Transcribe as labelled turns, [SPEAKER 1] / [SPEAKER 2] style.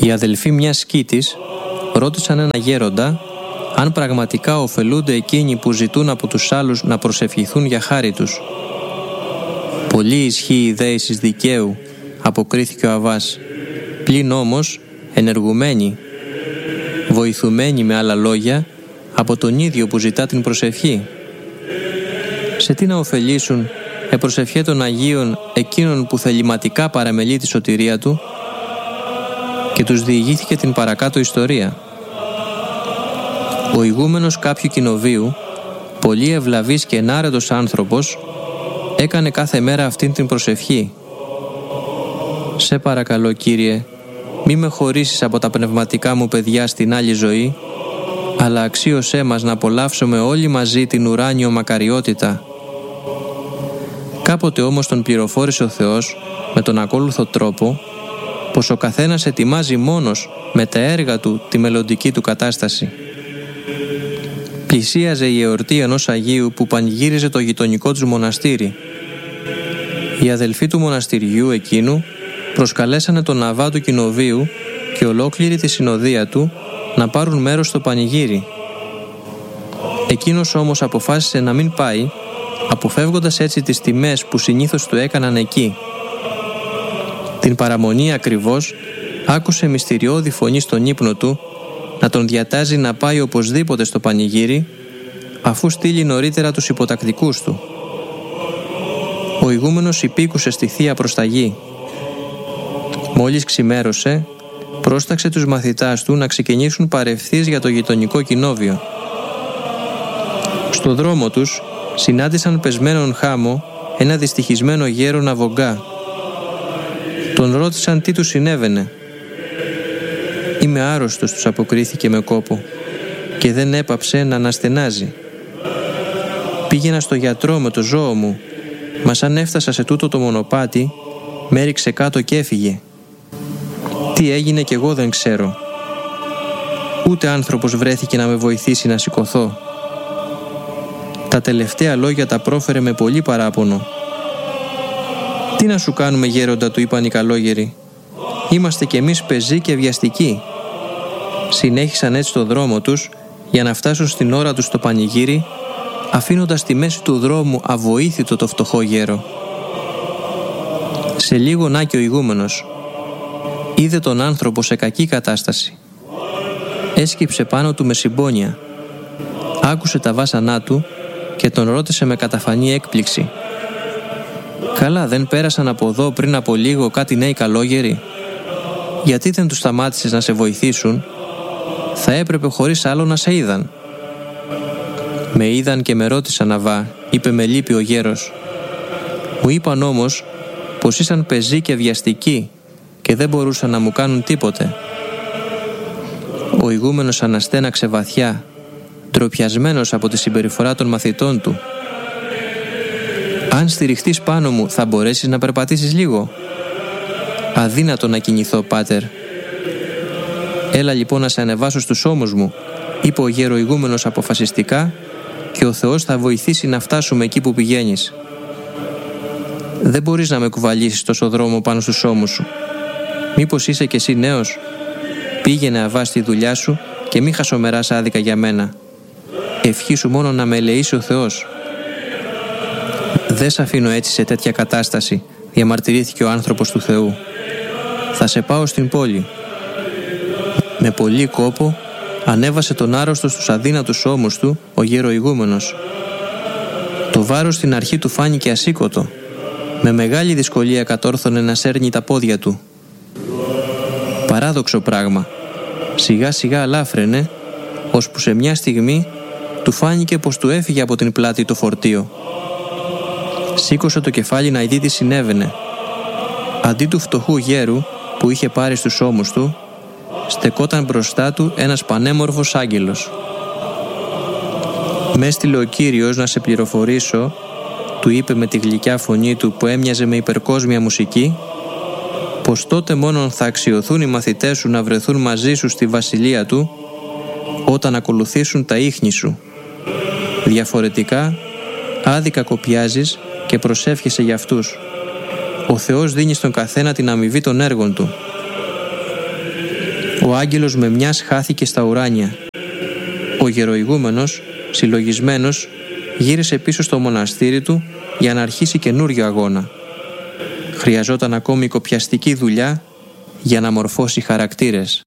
[SPEAKER 1] Οι αδελφοί μιας σκήτης ρώτησαν ένα γέροντα αν πραγματικά ωφελούνται εκείνοι που ζητούν από τους άλλους να προσευχηθούν για χάρη τους. «Πολύ ισχύει η δέησης δικαίου», αποκρίθηκε ο Αββάς, πλην όμως ενεργουμένη, βοηθουμένη με άλλα λόγια από τον ίδιο που ζητά την προσευχή. Σε τι να ωφελήσουν προσευχέ των Αγίων εκείνων που θεληματικά παραμελεί τη σωτηρία του? Και τους διηγήθηκε την παρακάτω ιστορία. Ο ηγούμενος κάποιου κοινοβίου, πολύ ευλαβής και ενάρετος άνθρωπος, έκανε κάθε μέρα αυτήν την προσευχή. «Σε παρακαλώ, Κύριε, μη με χωρίσεις από τα πνευματικά μου παιδιά στην άλλη ζωή, αλλά αξίωσέ μας να απολαύσουμε όλοι μαζί την ουράνιο μακαριότητα». Κάποτε όμως τον πληροφόρησε ο Θεός με τον ακόλουθο τρόπο πως ο καθένας ετοιμάζει μόνος με τα έργα του τη μελλοντική του κατάσταση. Πλησίαζε η εορτή ενός Αγίου που πανηγύριζε το γειτονικό τους μοναστήρι. Οι αδελφοί του μοναστηριού εκείνου προσκαλέσανε τον Αββά του κοινοβίου και ολόκληρη τη συνοδεία του να πάρουν μέρος στο πανηγύρι. Εκείνος όμως αποφάσισε να μην πάει, αποφεύγοντας έτσι τις τιμές που συνήθως του έκαναν εκεί. Την παραμονή ακριβώς άκουσε μυστηριώδη φωνή στον ύπνο του να τον διατάζει να πάει οπωσδήποτε στο πανηγύρι, αφού στείλει νωρίτερα τους υποτακτικούς του. Ο ηγούμενος υπήκουσε στη Θεία Προσταγή. Μόλις ξημέρωσε, πρόσταξε τους μαθητάς του να ξεκινήσουν παρευθείς για το γειτονικό κοινόβιο. Στο δρόμο τους συνάντησαν πεσμένον χάμο ένα δυστυχισμένο γέρο να βογκά. Τον ρώτησαν τι του συνέβαινε. «Είμαι άρρωστος», τους αποκρίθηκε με κόπο, και δεν έπαψε να αναστενάζει. «Πήγαινα στο γιατρό με το ζώο μου, μα σαν έφτασα σε τούτο το μονοπάτι, με έριξε κάτω και έφυγε. Τι έγινε κι εγώ δεν ξέρω. Ούτε άνθρωπος βρέθηκε να με βοηθήσει να σηκωθώ». Τα τελευταία λόγια τα πρόφερε με πολύ παράπονο. «Τι να σου κάνουμε, γέροντα», του είπαν οι καλόγεροι. «Είμαστε κι εμείς πεζοί και βιαστικοί». Συνέχισαν έτσι το δρόμο τους για να φτάσουν στην ώρα τους στο πανηγύρι, αφήνοντας στη μέση του δρόμου αβοήθητο το φτωχό γέρο. Σε λίγο να και ο ηγούμενος είδε τον άνθρωπο σε κακή κατάσταση. Έσκυψε πάνω του με συμπόνια. Άκουσε τα βάσανά του και τον ρώτησε με καταφανή έκπληξη. «Καλά, δεν πέρασαν από εδώ πριν από λίγο κάτι νέοι καλόγεροι? Γιατί δεν τους σταμάτησες να σε βοηθήσουν? Θα έπρεπε χωρίς άλλο να σε είδαν». «Με είδαν και με ρώτησαν, Αββά», είπε με λύπη ο γέρος. «Μου είπαν όμως πως ήσαν πεζοί και βιαστικοί και δεν μπορούσαν να μου κάνουν τίποτε». Ο ηγούμενος αναστέναξε βαθιά, ντροπιασμένος από τη συμπεριφορά των μαθητών του. «Αν στηριχτείς πάνω μου, θα μπορέσεις να περπατήσεις λίγο?» «Αδύνατο να κινηθώ, πάτερ». «Έλα λοιπόν να σε ανεβάσω στους ώμους μου», είπε ο γεροηγούμενος αποφασιστικά, «και ο Θεός θα βοηθήσει να φτάσουμε εκεί που πηγαίνεις». «Δεν μπορείς να με κουβαλήσεις τόσο δρόμο πάνω στους ώμους σου. Μήπως είσαι κι εσύ νέος? Πήγαινε, Αββά, στη δουλειά σου και μη χασομεράς άδικα για μένα. Ευχή σου μόνο να με ελεήσει ο Θεός». «Δεν σ' αφήνω έτσι σε τέτοια κατάσταση», διαμαρτυρήθηκε ο άνθρωπος του Θεού. «Θα σε πάω στην πόλη». Με πολύ κόπο ανέβασε τον άρρωστο στους αδύνατους ώμους του ο γεροηγούμενος. Το βάρος στην αρχή του φάνηκε ασήκωτο. Με μεγάλη δυσκολία κατόρθωνε να σέρνει τα πόδια του. Παράδοξο πράγμα. Σιγά σιγά αλάφραινε, ώσπου σε μια στιγμή του φάνηκε πως του έφυγε από την πλάτη το φορτίο. Σήκωσε το κεφάλι να δει τι συνέβαινε. Αντί του φτωχού γέρου που είχε πάρει στους ώμους του, στεκόταν μπροστά του ένας πανέμορφος άγγελος. «Μ' έστειλε ο Κύριος να σε πληροφορήσω», του είπε με τη γλυκιά φωνή του που έμοιαζε με υπερκόσμια μουσική, «πως τότε μόνον θα αξιωθούν οι μαθητές σου να βρεθούν μαζί σου στη βασιλεία του, όταν ακολουθήσουν τα ίχνη σου. Διαφορετικά, άδικα κοπιάζεις και προσεύχεσαι για αυτούς. Ο Θεός δίνει στον καθένα την αμοιβή των έργων του». Ο άγγελος με μιας χάθηκε στα ουράνια. Ο γεροηγούμενος, συλλογισμένος, γύρισε πίσω στο μοναστήρι του για να αρχίσει καινούριο αγώνα. Χρειαζόταν ακόμη κοπιαστική δουλειά για να μορφώσει χαρακτήρες.